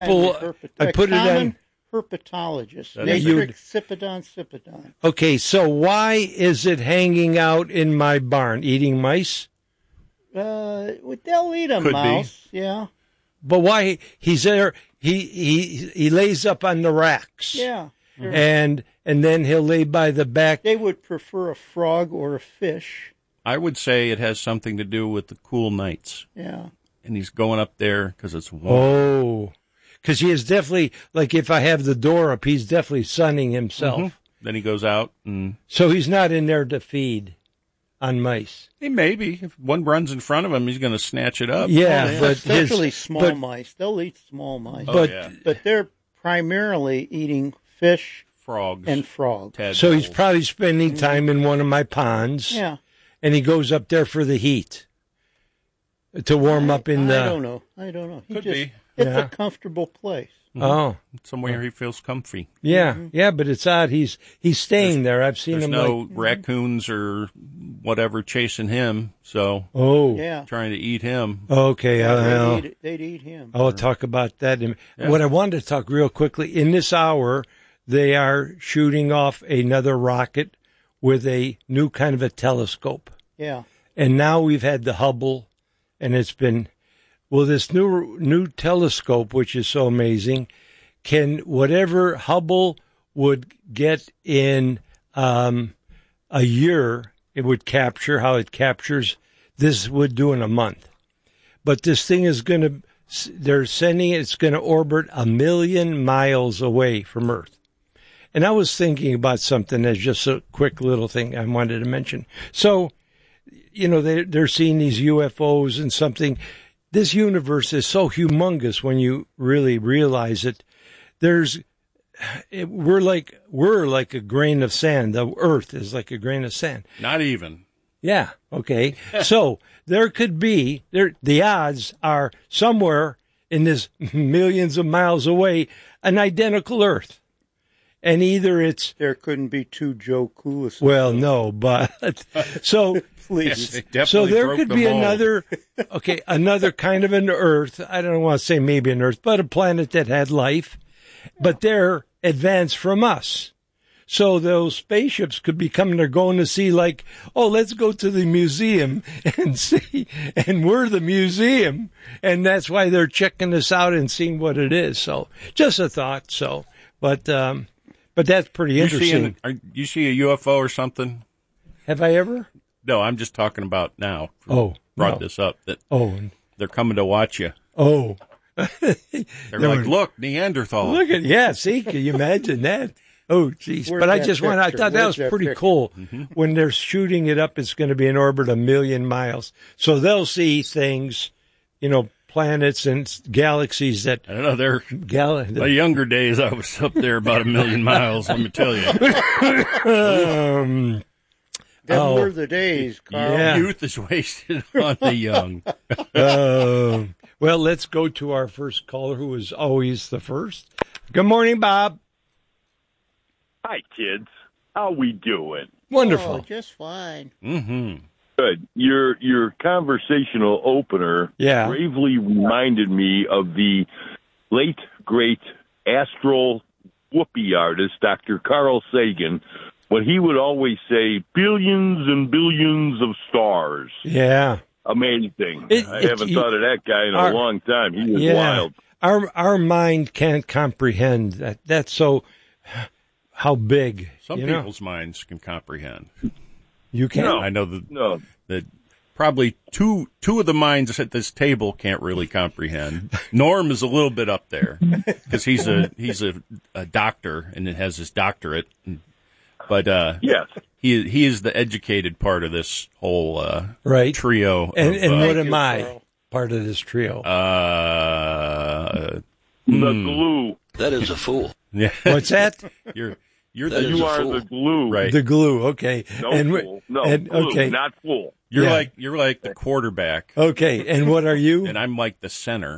I put it on herpetologist. Matrix Cypodon. Okay, so why is it hanging out in my barn, eating mice? They'll eat a Could mouse, yeah. But why he's there? He lays up on the racks. Yeah. Sure. And then he'll lay by the back. They would prefer a frog or a fish. I would say it has something to do with the cool nights. Yeah. And he's going up there because it's warm. Oh, because he is definitely, like if I have the door up, he's definitely sunning himself. Mm-hmm. Then he goes out and... So he's not in there to feed on mice. He may be. If one runs in front of him, he's going to snatch it up. Yeah, but especially small mice. They'll eat small mice. But they're primarily eating fish, frogs, and frogs. So he's probably spending time in one of my ponds. Yeah. And he goes up there for the heat to warm up in the... I don't know. Could be. It's a comfortable place. Mm-hmm. Oh. Somewhere he feels comfy. Yeah, yeah, but it's odd. He's staying there. I've seen him. There's no raccoons or whatever chasing him, so trying to eat him. Okay, they'd eat him. I'll talk about that. What I wanted to talk real quickly, in this hour, they are shooting off another rocket with a new kind of a telescope. Yeah. And now we've had the Hubble, and it's been... Well, this new telescope, which is so amazing, can whatever Hubble would get in a year, it would capture how it captures. This would do in a month. But this thing is going to, they're sending it's going to orbit 1 million miles away from Earth. And I was thinking about something as just a quick little thing I wanted to mention. So, they're seeing these UFOs and something. This universe is so humongous when you really realize it. We're like a grain of sand. The Earth is like a grain of sand. Not even. Yeah. Okay. So there could be the odds are somewhere in this millions of miles away an identical Earth, and either it's there couldn't be two Joe Coolises. Well, no, but so. Please. So there could be another kind of an Earth. I don't want to say maybe an Earth, but a planet that had life, but they're advanced from us. So those spaceships could be coming, they're going to see let's go to the museum and see, and we're the museum. And that's why they're checking us out and seeing what it is. So just a thought. So, but that's pretty interesting. You see a UFO or something? Have I ever? No, I'm just talking about now. This up that they're coming to watch you. Oh, they're like, look, Neanderthal. See, can you imagine that? Oh, geez. But I thought that was pretty cool. Mm-hmm. When they're shooting it up, it's going to be in orbit 1 million miles. So they'll see things, planets and galaxies that... I don't know, my younger days, I was up there about 1 million miles, let me tell you. Them were the days, Carl. Yeah. Youth is wasted on the young. Well, let's go to our first caller, who is always the first. Good morning, Bob. Hi, kids. How we doing? Wonderful. Just fine. Mm-hmm. Good. Your conversational opener bravely reminded me of the late, great astral whoopee artist, Dr. Carl Sagan, when he would always say, billions and billions of stars. Yeah. Amazing. I haven't thought of that guy in a long time. He was wild. Our mind can't comprehend that. That's so... How big? Some people's minds can comprehend. You can't? I know that probably two of the minds at this table can't really comprehend. Norm is a little bit up there because he's a doctor and has his doctorate. But yes, he is the educated part of this whole trio. And what am I? Part of this trio. The glue. That is a fool. Yeah. What's that? You are the glue. Right. The glue. Okay. Fool. Glue, not fool. You're like the quarterback. Okay. And what are you? And I'm like the center.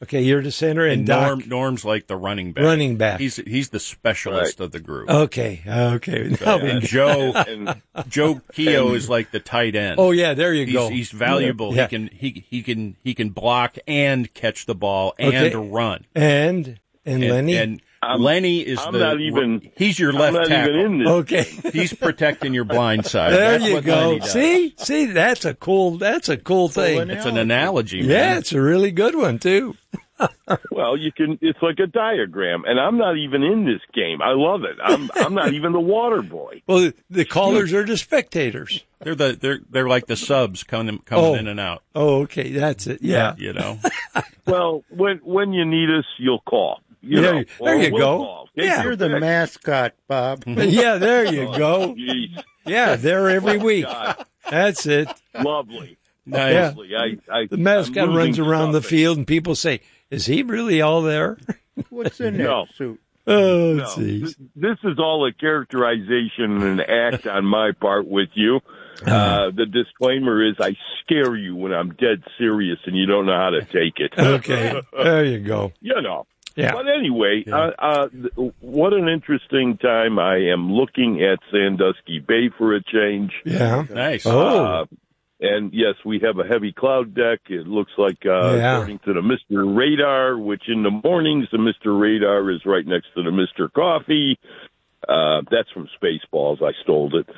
Okay, you're the center, and Norm's like the running back. Running back. He's the specialist of the group. Okay. So, and Joe Keogh is like the tight end. Oh yeah, there you go. He's valuable. Yeah. He can block and catch the ball and run. And Lenny. And Lenny is he's your left tackle. Okay. He's protecting your blind side. There you go. See, that's a cool thing. It's an analogy, man. Yeah, it's a really good one too. Well, it's like a diagram, and I'm not even in this game. I love it. I'm not even the water boy. Well, the callers are the spectators. They're like the subs coming in and out. Oh, okay, that's it. Yeah. You know. Well, when you need us, you'll call. There you go. Yeah. You're the mascot, Bob. Yeah, there you go. Jeez. Yeah, there every week. God. That's it. Lovely. Yeah. The mascot runs around the field, and people say, "Is he really all there?" What's in that suit? Oh, no. geez. This is all a characterization and an act on my part with you. The disclaimer is I scare you when I'm dead serious and you don't know how to take it. Okay, there you go. Yeah. But anyway, what an interesting time. I am looking at Sandusky Bay for a change. Yeah. Nice. And yes, we have a heavy cloud deck. It looks like, according to the Mr. Radar, which in the mornings, the Mr. Radar is right next to the Mr. Coffee. That's from Spaceballs. I stole it.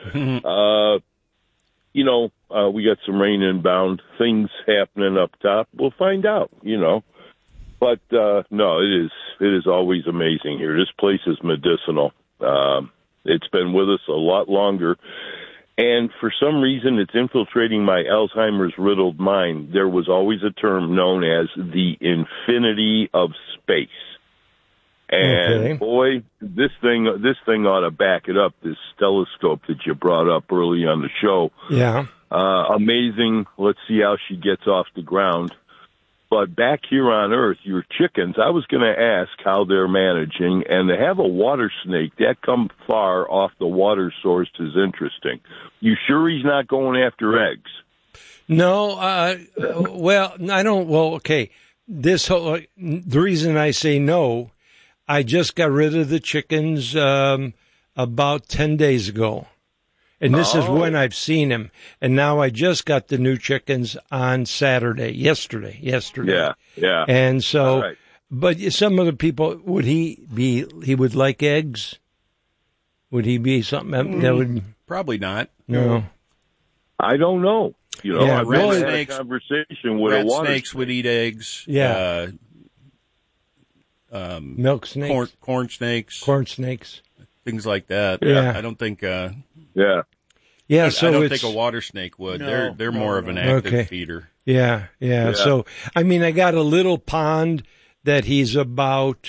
We got some rain inbound, things happening up top. We'll find out, But, no, it is always amazing here. This place is medicinal. It's been with us a lot longer. And for some reason, it's infiltrating my Alzheimer's riddled mind. There was always a term known as the infinity of space. And boy, this thing ought to back it up, this telescope that you brought up early on the show. Yeah. Amazing. Let's see how she gets off the ground. But back here on Earth, your chickens, I was going to ask how they're managing, and to have a water snake that come far off the water source is interesting. You sure he's not going after eggs? No, well, I don't, well, okay. The reason I say no, I just got rid of the chickens about 10 days ago. And this is when I've seen him. And now I just got the new chickens on Saturday, yesterday. Yeah. And so, but some other people, he would like eggs? Would he be something that would? Probably not. No. I don't know. I've really had a conversation with a water snakes would eat eggs. Yeah. Milk snakes. Corn snakes. Corn snakes. Things like that. Yeah. I don't think. Yeah. So I don't think a water snake would. No, they're more of an active feeder. Yeah. So I mean, I got a little pond that he's about.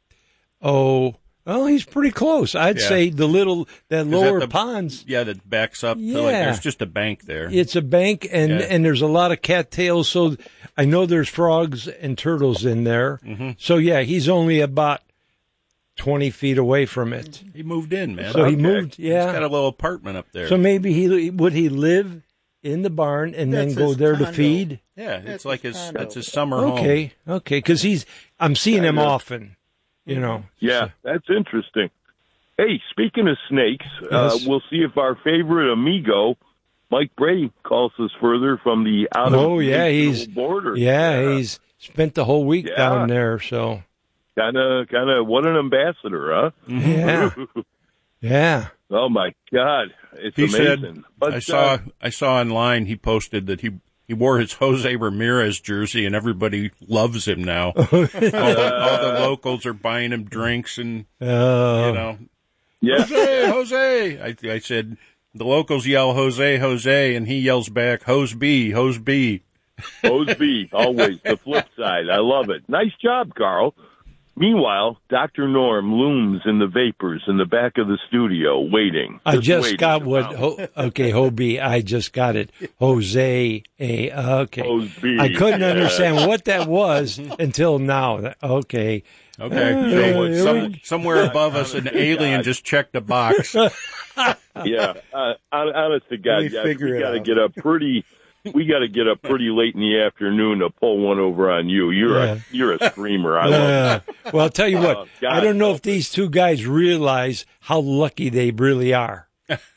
He's pretty close. I'd say the lower ponds. Yeah, that backs up. Yeah. There's just a bank there. It's a bank, and there's a lot of cattails. So I know there's frogs and turtles in there. Mm-hmm. So yeah, he's only about 20 feet away from it. He moved in, man. So he moved, yeah. He's got a little apartment up there. So maybe he live in the barn and then go there to feed? Yeah, it's like that's his summer home. Okay, because I'm seeing him often, Yeah, so. That's interesting. Hey, speaking of snakes, we'll see if our favorite amigo, Mike Brady, calls us further from the border. Yeah, he's spent the whole week down there, so... Kind of, what an ambassador, huh? Yeah. Yeah. Oh my God, it's amazing. Said, I saw online he posted that he wore his Jose Ramirez jersey and everybody loves him now. all the locals are buying him drinks and Yeah. Jose. I said the locals yell Jose, and he yells back Hose B. Hose B, always the flip side. I love it. Nice job, Carl. Meanwhile, Dr. Norm looms in the vapors in the back of the studio, waiting. I just got Hobie. I just got it. Jose. Okay. I couldn't understand what that was until now. Okay. Somewhere above us, an alien just checked a box. Yeah. Honest to God, we got to get a pretty we got to get up pretty late in the afternoon to pull one over on you. You're a screamer. I love it. Well, I'll tell you what. I don't know if these two guys realize how lucky they really are.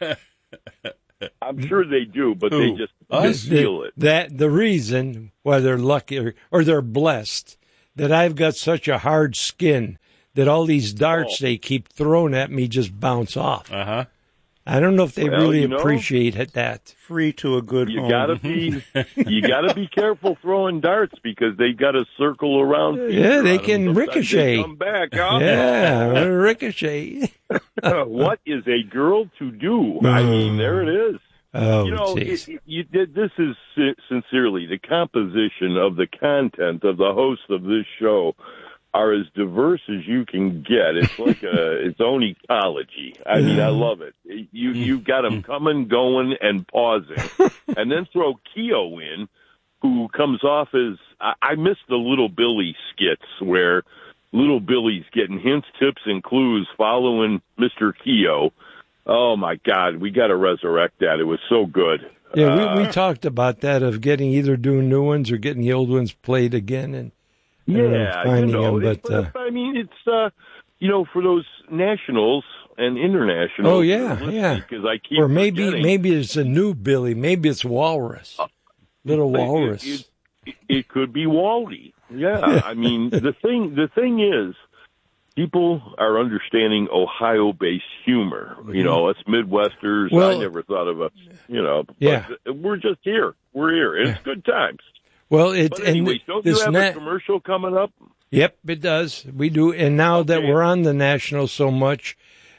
I'm sure they do, but they just feel it. The reason why they're lucky or they're blessed that I've got such a hard skin that all these darts they keep throwing at me just bounce off. Uh-huh. I don't know if they really appreciate that. Free to a good home. You gotta be careful throwing darts because they got to circle around. Yeah, they can ricochet. They come back. Huh? Yeah, ricochet. What is a girl to do? I mean, there it is. Oh, this is sincerely the composition of the content of the hosts of this show are as diverse as you can get. It's like its own ecology. I mean, I love it. You've got them coming, going, and pausing. And then throw Keogh in, who comes off as, I miss the Little Billy skits where Little Billy's getting hints, tips, and clues following Mr. Keogh. Oh, my God, we got to resurrect that. It was so good. Yeah, we talked about that, of getting either doing new ones or getting the old ones played again and finding them. But I mean, it's, for those nationals and internationals. Oh, yeah. Because I keep or maybe it's a new Billy. Maybe it's Walrus. Little Walrus. It could be Waldy. Yeah, I mean, the thing is, people are understanding Ohio-based humor. Us Midwesters, I never thought of us, but we're just here. We're here. It's good times. Well, anyway, don't you have a commercial coming up? Yep, it does. We do. And now that we're on the national so much,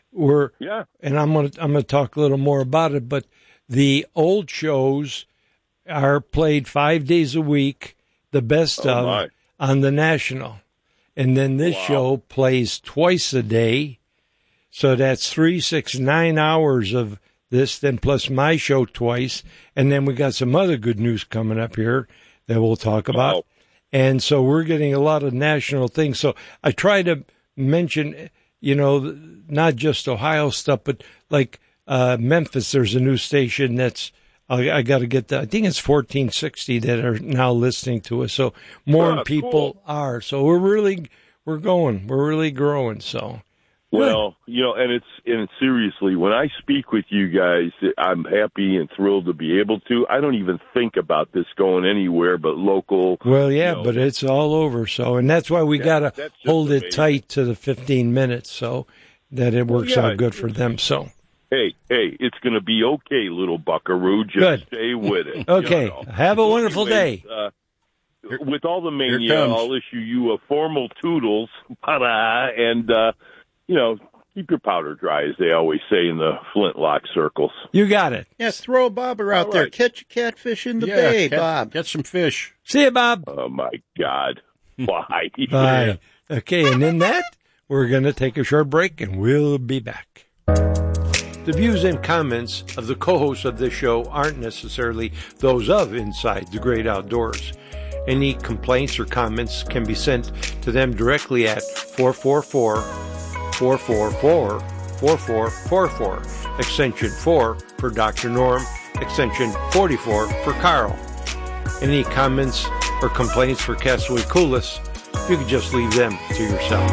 and I'm gonna talk a little more about it, but the old shows are played 5 days a week, the best of on the national. And then this show plays twice a day. So that's 3, 6, 9 hours of this, then plus my show twice. And then we got some other good news coming up here that we'll talk about. Wow. And so we're getting a lot of national things. So I try to mention, not just Ohio stuff, but like Memphis, there's a new station that's, I got to get that. I think it's 1460 that are now listening to us. So more people are. So we're really growing. So. Well, and it's seriously, when I speak with you guys, I'm happy and thrilled to be able to. I don't even think about this going anywhere but local. Well, yeah, but it's all over. So, and that's why we got to hold it tight to the 15 minutes so that it works out good for them. So. Hey, it's going to be okay, little buckaroo. Just stay with it. Okay. Have a wonderful day. With all the mania, I'll issue you a formal toodles, and, keep your powder dry, as they always say in the flintlock circles. You got it. Yeah, throw a bobber out there. Catch a catfish in the bay, Bob. Get some fish. See you, Bob. Oh, my God. Bye. Bye. Okay, and in that, we're going to take a short break, and we'll be back. The views and comments of the co-hosts of this show aren't necessarily those of Inside the Great Outdoors. Any complaints or comments can be sent to them directly at 444-444-4444, extension 4 for Dr. Norm, extension 44 for Carl. Any comments or complaints for Castaway Coolest, you can just leave them to yourself.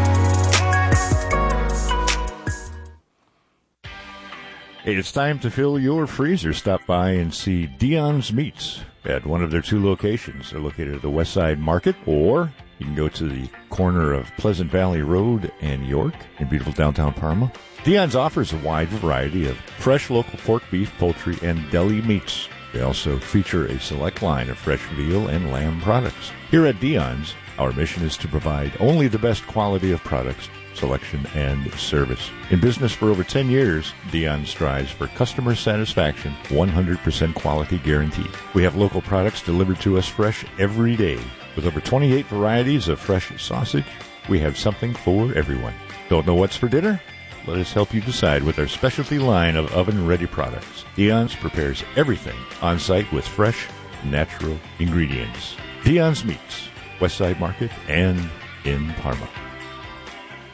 Hey, it's time to fill your freezer. Stop by and see Dion's Meats at one of their 2 locations. They're located at the West Side Market, or you can go to the corner of Pleasant Valley Road and York in beautiful downtown Parma. Dion's offers a wide variety of fresh local pork, beef, poultry, and deli meats. They also feature a select line of fresh veal and lamb products. Here at Dion's, our mission is to provide only the best quality of products, selection, and service. In business for over 10 years, Dion strives for customer satisfaction, 100% quality guarantee. We have local products delivered to us fresh every day. With over 28 varieties of fresh sausage, we have something for everyone. Don't know what's for dinner? Let us help you decide with our specialty line of oven-ready products. Dion's prepares everything on-site with fresh, natural ingredients. Dion's Meats, Westside Market, and in Parma.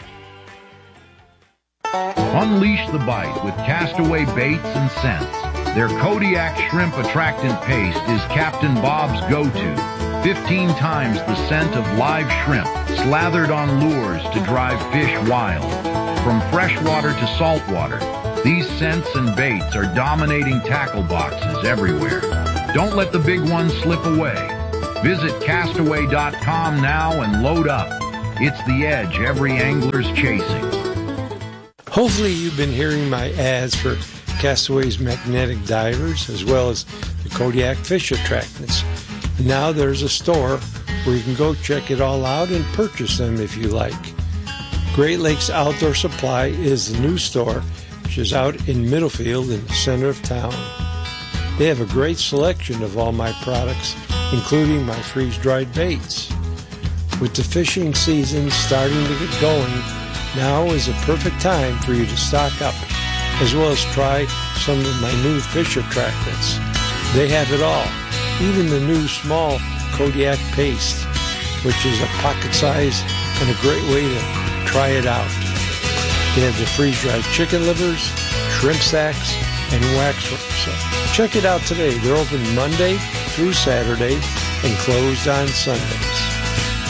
Unleash the bite with Castaway Baits and Scents. Their Kodiak Shrimp Attractant Paste is Captain Bob's go-to. 15 times the scent of live shrimp, slathered on lures to drive fish wild. From freshwater to saltwater, these scents and baits are dominating tackle boxes everywhere. Don't let the big ones slip away. Visit castaway.com now and load up. It's the edge every angler's chasing. Hopefully you've been hearing my ads for Castaway's magnetic divers as well as the Kodiak fish attractants. And now there's a store where you can go check it all out and purchase them if you like. Great Lakes Outdoor Supply is the new store, which is out in Middlefield in the center of town. They have a great selection of all my products, including my freeze-dried baits. With the fishing season starting to get going, now is a perfect time for you to stock up, as well as try some of my new fish attractants. They have it all, even the new small Kodiak paste, which is a pocket size and a great way to try it out. They have the freeze-dried chicken livers, shrimp sacks, and waxworms. So check it out today. They're open Monday through Saturday and closed on Sundays.